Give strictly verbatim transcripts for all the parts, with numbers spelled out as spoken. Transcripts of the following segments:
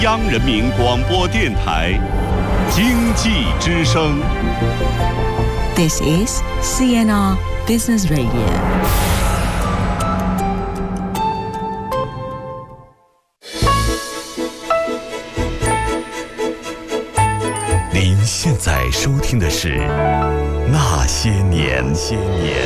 央人民广播电台经济之声。 This is C N R Business Radio。 您现在收听的是《那些年》。些年。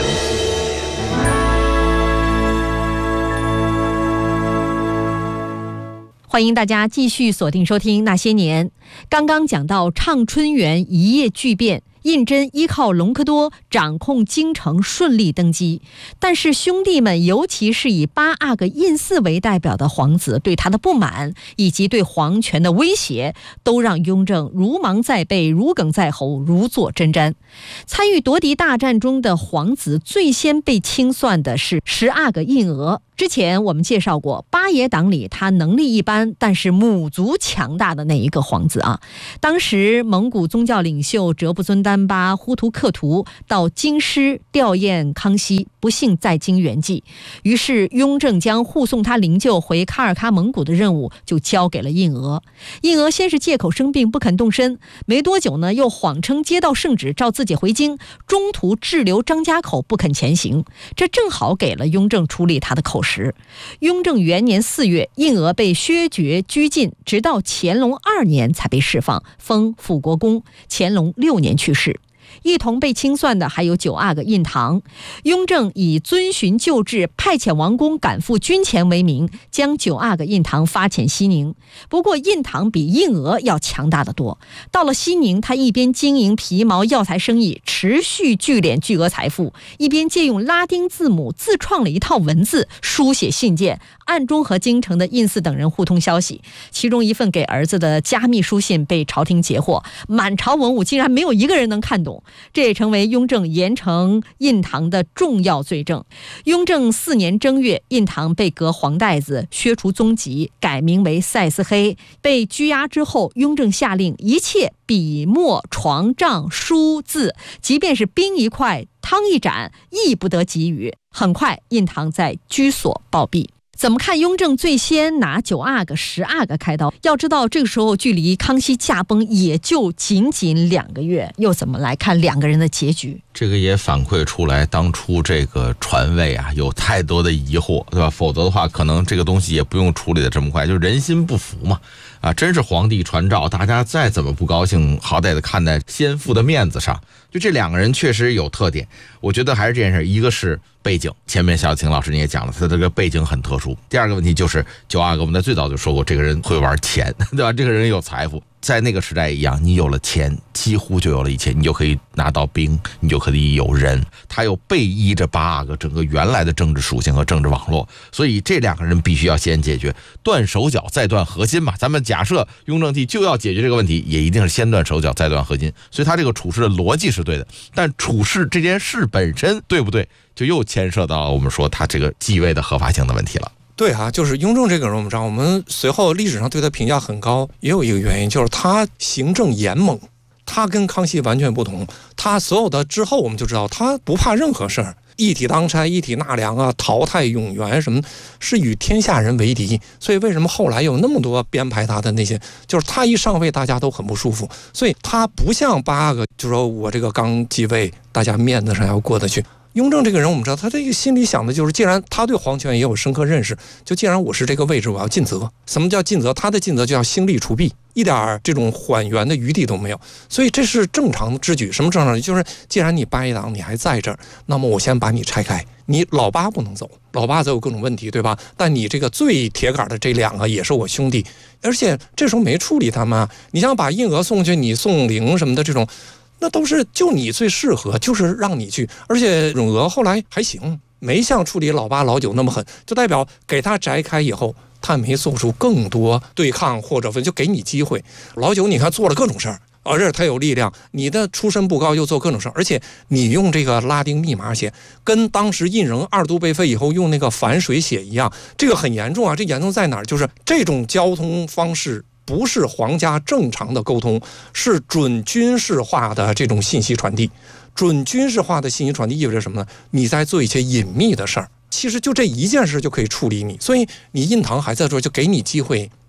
欢迎大家继续锁定收听《那些年》。刚刚讲到畅春园一夜巨变，胤禛依靠隆科多掌控京城，顺利登基。但是兄弟们，尤其是以八阿哥胤祀为代表的皇子，对他的不满以及对皇权的威胁，都让雍正如芒在背，如鲠在喉，如坐针毡。参与夺嫡大战中的皇子，最先被清算的是十阿哥胤禌。之前我们介绍过，八爷党里他能力一般，但是母族强大的那一个皇子啊。当时蒙古宗教领袖哲布尊丹巴呼图克图到京师吊唁康熙，不幸在京圆寂。于是雍正将护送他灵柩回喀尔喀蒙古的任务就交给了胤禌。胤禌先是借口生病不肯动身，没多久呢，又谎称接到圣旨召自己回京，中途滞留张家口不肯前行，这正好给了雍正处理他的口实。雍正元年四月，胤禌被削爵拘禁，直到乾隆二年才被释放，封辅国公。乾隆六年去世。一同被清算的还有九阿哥胤堂。雍正以遵循旧制，派遣王公赶赴军前为名，将九阿哥胤堂发遣西宁。不过胤堂比胤禌要强大得多。到了西宁，他一边经营皮毛药材生意，持续聚敛巨额财富，一边借用拉丁字母自创了一套文字，书写信件，暗中和京城的胤祀等人互通消息。其中一份给儿子的加密书信被朝廷截获，满朝文武竟然没有一个人能看懂。这也成为雍正严惩胤堂的重要罪证。雍正四年正月，胤堂被革黄带子，削除宗籍，改名为赛思黑。被拘押之后，雍正下令一切笔墨床帐书字，即便是冰一块汤一盏，亦不得给予。很快胤堂在居所暴毙。怎么看雍正最先拿九阿哥十阿哥开刀？要知道这个时候距离康熙驾崩也就仅仅两个月，又怎么来看两个人的结局？ 这个也反馈出来当初这个传位啊有太多的疑惑，对吧？否则的话可能这个东西也不用处理的这么快，就是人心不服嘛。啊，真是皇帝传诏，大家再怎么不高兴，好歹得看在先父的面子上。就这两个人确实有特点，我觉得还是这件事，一个是背景，前面小晴老师你也讲了，他这个背景很特殊。第二个问题就是九阿哥，我们在最早就说过，这个人会玩钱，对吧？这个人有财富，在那个时代一样，你有了钱，几乎就有了一切，你就可以拿到兵，你就可以有人。他又背依着八阿哥整个原来的政治属性和政治网络，所以这两个人必须要先解决，断手脚再断核心嘛。咱们假设雍正帝就要解决这个问题，也一定是先断手脚再断核心，所以他这个处事的逻辑是对的，但处事这件事本身对不对，就又牵涉到我们说他这个继位的合法性的问题了。 对啊，就是雍正这个人，我们知道，我们随后历史上对他评价很高，也有一个原因，就是他行政严猛，他跟康熙完全不同。他所有的之后，我们就知道他不怕任何事儿，一体当差，一体纳粮啊，淘汰永元什么，是与天下人为敌。所以为什么后来有那么多编排他的那些，就是他一上位，大家都很不舒服。所以他不像八阿哥，就说我这个刚继位，大家面子上要过得去。雍正这个人，我们知道他这个心里想的就是，既然他对皇权也有深刻认识，就既然我是这个位置，我要尽责。什么叫尽责？他的尽责就要兴利除弊，一点这种缓元的余地都没有。所以这是正常之举。什么正常之举？就是既然你八一党你还在这儿，那么我先把你拆开。你老八不能走，老八则有各种问题，对吧？但你这个最铁杆的这两个也是我兄弟，而且这时候没处理他们啊。你想把胤禌送去，你送灵什么的这种。那都是就你最适合，就是让你去。而且永禌后来还行，没像处理老八老九那么狠，就代表给他摘开以后，他没做出更多对抗或者就给你机会。老九你看做了各种事儿，而且他有力量，你的出身不高又做各种事儿，而且你用这个拉丁密码写，跟当时胤禛二度被废以后用那个反水写一样，这个很严重啊。这严重在哪儿？就是这种交通方式不是皇家正常的沟通，是准军事化的这种信息传递。准军事化的信息传递意味着什么呢？你在做一些隐秘的事儿，其实就这一件事就可以处理你。所以你胤堂还在这，就给你机会，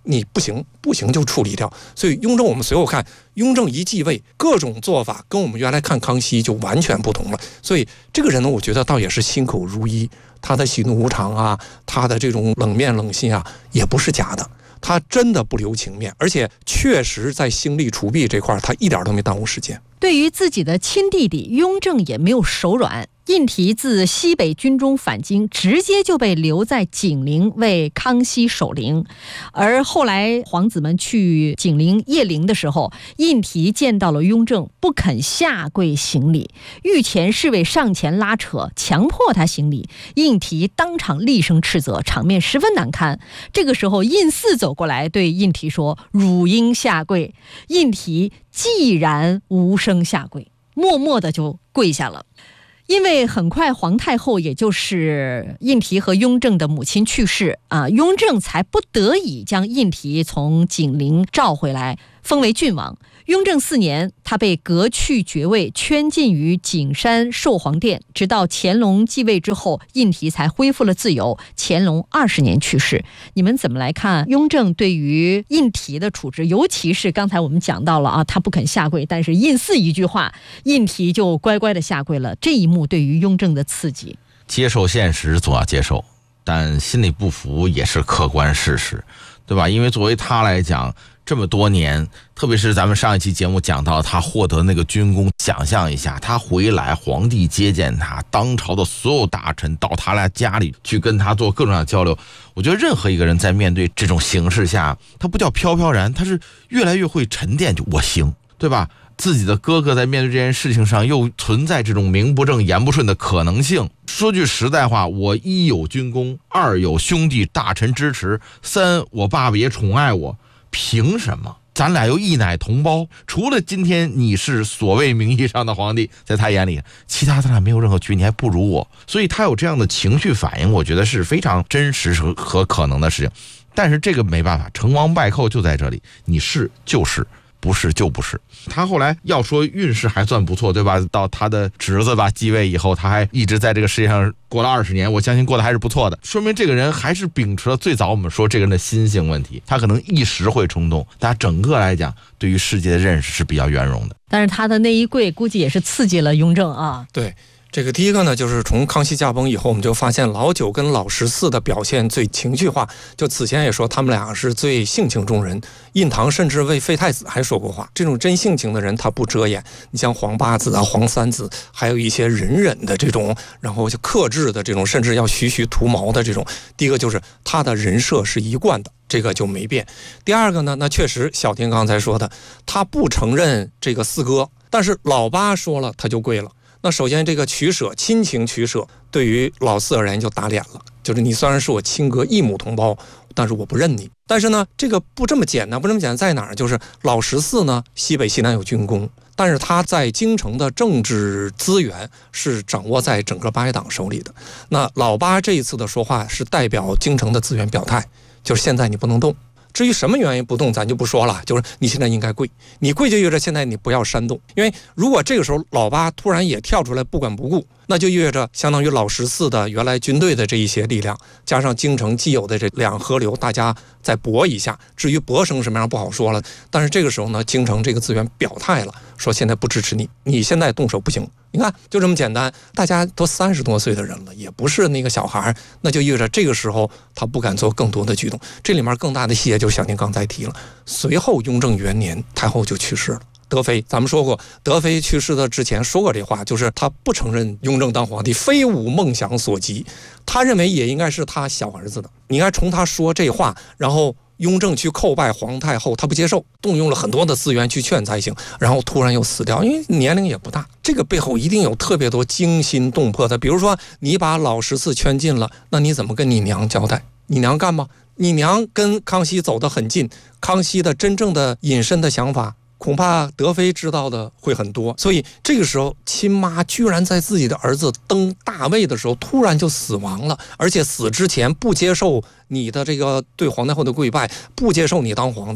你不行，不行就处理掉。所以雍正我们随后看，雍正一继位，各种做法跟我们原来看康熙就完全不同了。所以这个人呢，我觉得倒也是心口如一，他的喜怒无常啊，他的这种冷面冷心啊，也不是假的。他真的不留情面，而且确实在兴利除弊这块，他一点都没耽误时间。 对于自己的亲弟弟，雍正也没有手软。胤禔自西北军中返京，直接就被留在景陵为康熙守灵。而后来皇子们去景陵谒陵的时候，胤禔见到了雍正，不肯下跪行礼，御前侍卫上前拉扯，强迫他行礼。胤禔当场厉声斥责，场面十分难堪。这个时候，胤祀走过来对胤禔说：“汝应下跪。”胤禔既然无声下跪，默默的就跪下了。因为很快皇太后也就是胤禔和雍正的母亲去世啊，雍正才不得已将胤禔从景陵召回来，封为郡王。雍正四年，他被革去爵位，圈禁于景山寿皇殿，直到乾隆继位之后，胤禔才恢复了自由。乾隆二十年去世。你们怎么来看雍正对于胤禔的处置？尤其是刚才我们讲到了啊，他不肯下跪，但是胤祀一句话，胤禔就乖乖的下跪了。这一幕对于雍正的刺激， 接受现实总要接受，但心里不服也是客观事实，对吧？因为作为他来讲，这么多年，特别是咱们上一期节目讲到他获得那个军功，想象一下，他回来，皇帝接见他，当朝的所有大臣到他俩家里去跟他做各种各样的交流。我觉得任何一个人在面对这种形势下，他不叫飘飘然，他是越来越会沉淀，就我行，对吧？自己的哥哥在面对这件事情上又存在这种名不正言不顺的可能性。说句实在话，我一有军功，二有兄弟大臣支持，三我爸爸也宠爱我，凭什么？咱俩又一奶同胞，除了今天你是所谓名义上的皇帝，在他眼里其他咱俩没有任何区别，你还不如我。所以他有这样的情绪反应，我觉得是非常真实和可能的事情。但是这个没办法，成王败寇就在这里，你是就是，不是就不是。他后来要说运势还算不错，对吧？到他的侄子吧继位以后，他还一直在这个世界上过了二十年，我相信过得还是不错的，说明这个人还是秉持了最早我们说这个人的心性问题。他可能一时会冲动，但整个来讲对于世界的认识是比较圆融的。 但是他的那一跪估计也是刺激了雍正啊。 对，这个第一个呢，就是从康熙驾崩以后，我们就发现老九跟老十四的表现最情绪化。就此前也说他们俩是最性情中人，胤堂甚至为废太子还说过话。这种真性情的人他不遮掩，你像皇八子啊、皇三子，还有一些忍忍的这种，然后就克制的这种，甚至要徐徐图谋的这种。第一个就是他的人设是一贯的，这个就没变。第二个呢，那确实小婷刚才说的，他不承认这个四哥，但是老八说了他就跪了。那首先这个取舍，亲情取舍，对于老四而言就打脸了，就是你虽然是我亲哥一母同胞，但是我不认你。但是呢，这个不这么简单，不这么简单在哪儿？就是老十四呢，西北西南有军功，但是他在京城的政治资源是掌握在整个八一党手里的。那老八这一次的说话是代表京城的资源表态，就是现在你不能动。至于什么原因不动，咱就不说了，就是你现在应该跪，你跪就意味着现在你不要煽动，因为如果这个时候老八突然也跳出来不管不顾，那就意味着相当于老十四的原来军队的这一些力量，加上京城既有的这两河流，大家再搏一下。至于搏成什么样不好说了，但是这个时候呢，京城这个资源表态了，说现在不支持你，你现在动手不行。你看就这么简单，大家都三十多岁的人了，也不是那个小孩，那就意味着这个时候他不敢做更多的举动。这里面更大的细节就是小宁刚才提了，随后雍正元年太后就去世了。德妃，咱们说过，德妃去世的之前说过这话，就是他不承认雍正当皇帝非吾梦想所及，他认为也应该是他小儿子的。你看从他说这话，然后雍正去叩拜皇太后，他不接受，动用了很多的资源去劝才行，然后突然又死掉，因为年龄也不大。这个背后一定有特别多惊心动魄的，比如说你把老十四圈禁了，那你怎么跟你娘交代？你娘干嘛？你娘跟康熙走得很近，康熙的真正的隐身的想法恐怕德妃知道的会很多，所以这个时候亲妈居然在自己的儿子登大位的时候突然就死亡了，而且死之前不接受你的这个对皇太后的跪拜，不接受你当皇帝，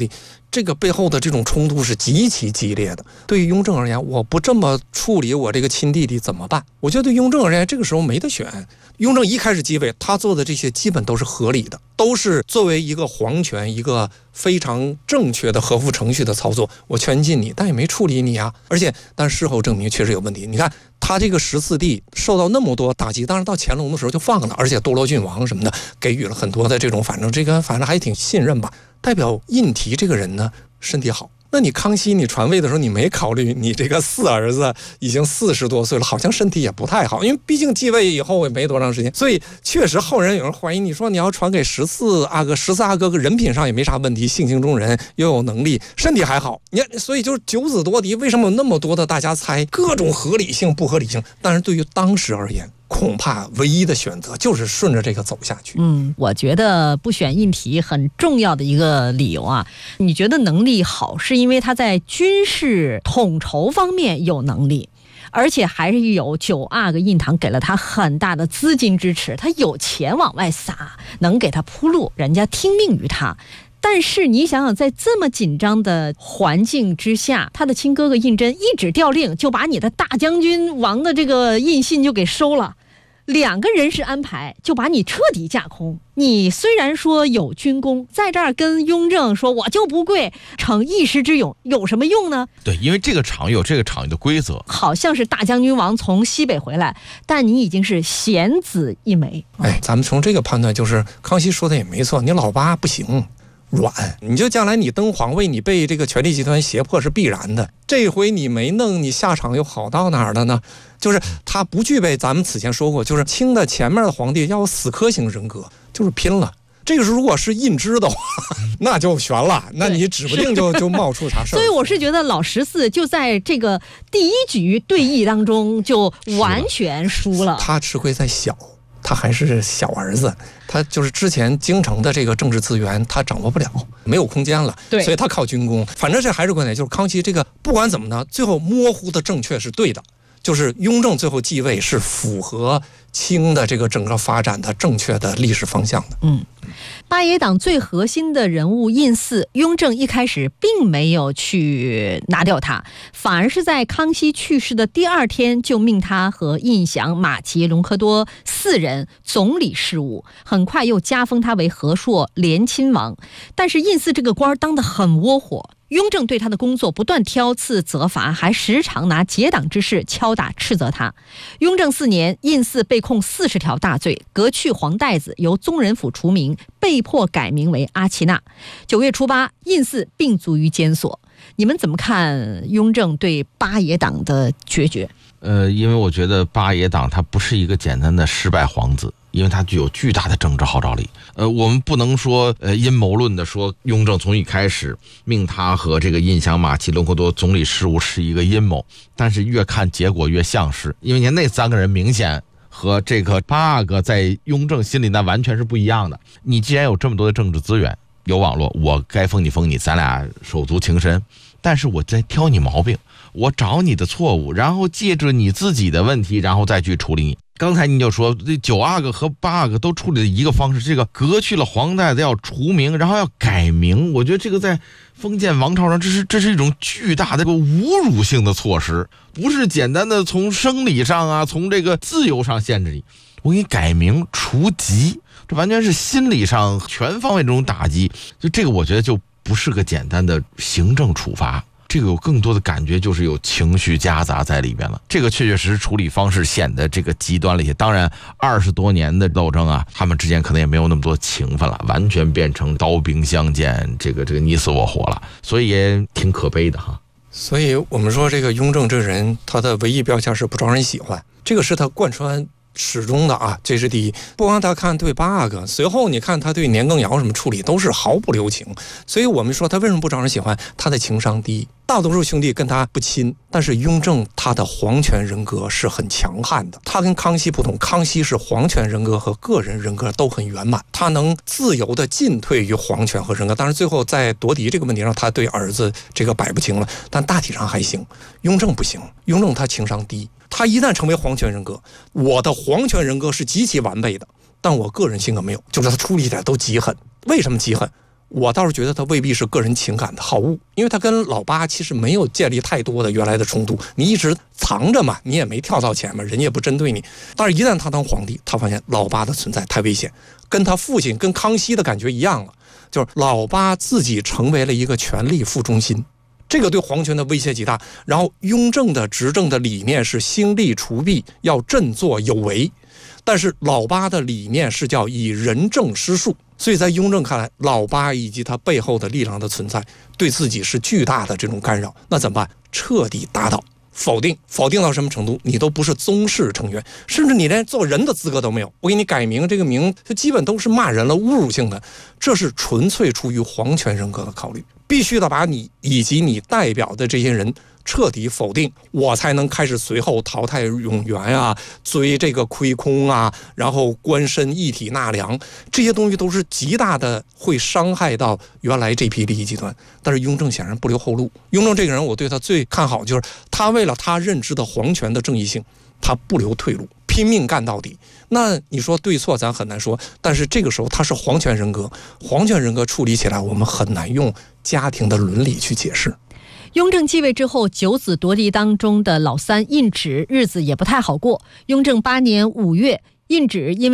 这个背后的这种冲突是极其激烈的。对于雍正而言，我不这么处理我这个亲弟弟怎么办？我觉得对雍正而言，这个时候没得选。雍正一开始继位，他做的这些基本都是合理的，都是作为一个皇权一个非常正确的合乎程序的操作。我圈禁你，但也没处理你啊。而且，但事后证明确实有问题。你看他这个十四弟受到那么多打击，当然到乾隆的时候就放了，而且多罗郡王什么的给予了很多的这种，反正这个反正还挺信任吧。代表胤禔这个人呢，身体好。那你康熙你传位的时候，你没考虑你这个四儿子已经四十多岁了，好像身体也不太好，因为毕竟继位以后也没多长时间，所以确实后人有人怀疑，你说你要传给十四阿哥，十四阿哥个人品上也没啥问题，性情中人，又有能力，身体还好，你所以就是九子夺嫡，为什么有那么多的大家猜各种合理性不合理性？但是对于当时而言，恐怕唯一的选择就是顺着这个走下去。 嗯，我觉得不选胤禔很重要的一个理由啊，你觉得能力好，是因为他在军事统筹方面有能力，而且还是有九阿哥胤堂给了他很大的资金支持，他有钱往外撒，能给他铺路，人家听命于他。但是你想想，在这么紧张的环境之下，他的亲哥哥胤禛一纸调令就把你的大将军王的这个印信就给收了，两个人事安排就把你彻底架空。你虽然说有军功，在这儿跟雍正说我就不跪，逞一时之勇有什么用呢？ 对，因为这个场有这个场域的规则， 好像是大将军王从西北回来，但你已经是贤子一枚。 哎，咱们从这个判断，就是康熙说的也没错，你老八不行，软，你就将来你登皇位，你被这个权力集团胁迫是必然的。这回你没弄，你下场又好到哪儿了呢？就是他不具备，咱们此前说过，就是清的前面的皇帝要有死磕型人格，就是拼了。这个是如果是胤禛的话，那就悬了，那你指不定就就冒出啥事儿。 所以我是觉得老十四就在这个第一局对弈当中就完全输了。 他吃亏在小。他还是小儿子，他就是之前京城的这个政治资源他掌握不了，没有空间了， 对， 所以他靠军功。反正这还是观点，就是康熙这个不管怎么呢，最后模糊的正确是对的，就是雍正最后继位是符合清的这个整个发展的正确的历史方向的。 嗯，八爷党最核心的人物胤祀，雍正一开始并没有去拿掉他，反而是在康熙去世的第二天就命他和胤祥、马齐、隆科多四人总理事务，很快又加封他为和硕连亲王。但是胤祀这个官当得很窝火，雍正对他的工作不断挑刺责罚，还时常拿结党之事敲打斥责他。雍正四年，胤祀被控四十条大罪，革去黄带子，由宗人府除名，被迫改名为阿奇那。九月初八，胤祀病卒于监所。你们怎么看雍正对八爷党的决绝？ 呃，因为我觉得八爷党他不是一个简单的失败皇子，因为他具有巨大的政治号召力。呃，我们不能说呃阴谋论的说雍正从一开始命他和这个胤祥、马齐、隆科多总理事务是一个阴谋，但是越看结果越像是，因为那三个人明显和这个八阿哥在雍正心里那完全是不一样的。你既然有这么多的政治资源，有网络，我该封你封你，咱俩手足情深，但是我在挑你毛病，我找你的错误，然后借着你自己的问题，然后再去处理你。刚才你就说这九阿哥和八阿哥都处理了一个方式，这个革去了黄带子要除名，然后要改名，我觉得这个在封建王朝上，这是这是一种巨大的侮辱性的措施，不是简单的从生理上啊，从这个自由上限制你，我给你改名除籍，这完全是心理上全方位这种打击。就这个我觉得就不是个简单的行政处罚，这个有更多的感觉就是有情绪夹杂在里边了。这个确确实实处理方式显得这个极端了一些。当然二十多年的斗争啊，他们之间可能也没有那么多情分了，完全变成刀兵相见，这个这个你死我活了，所以也挺可悲的哈。 所以我们说这个雍正这个人，他的唯一标签是不招人喜欢，这个是他贯穿始终的啊，这是第一。不光他看对八阿哥，随后你看他对年羹尧什么处理都是毫不留情。所以我们说他为什么不招人喜欢，他的情商低，大多数兄弟跟他不亲。但是雍正他的皇权人格是很强悍的，他跟康熙不同，康熙是皇权人格和个人人格都很圆满，他能自由的进退于皇权和人格。当然最后在夺嫡这个问题上，他对儿子这个摆不清了，但大体上还行。雍正不行，雍正他情商低，他一旦成为皇权人格，我的皇权人格是极其完备的，但我个人性格没有，就是他处理起来都极狠。为什么极狠？ 我倒是觉得他未必是个人情感的好恶，因为他跟老八其实没有建立太多的原来的冲突，你一直藏着嘛，你也没跳到前面，人家也不针对你。但是一旦他当皇帝，他发现老八的存在太危险，跟他父亲跟康熙的感觉一样了，就是老八自己成为了一个权力副中心，这个对皇权的威胁极大。然后雍正的执政的理念是兴利除弊，要振作有为，但是老八的理念是叫以仁政施术，所以在雍正看来，老八以及他背后的力量的存在对自己是巨大的这种干扰。那怎么办？彻底打倒，否定，否定到什么程度？你都不是宗室成员，甚至你连做人的资格都没有。我给你改名，这个名就基本都是骂人了，侮辱性的。这是纯粹出于皇权人格的考虑，必须得把你以及你代表的这些人彻底否定，我才能开始随后淘汰永元啊，追这个亏空啊，然后官绅一体纳粮，这些东西都是极大的会伤害到原来这批利益集团。但是雍正显然不留后路。雍正这个人，我对他最看好就是他为了他认知的皇权的正义性，他不留退路，拼命干到底。那你说对错咱很难说，但是这个时候他是皇权人格，皇权人格处理起来我们很难用家庭的伦理去解释。 雍正继位之后，九子夺嫡当中的老三胤祉日子也不太好过。雍正八年五月，胤祉因为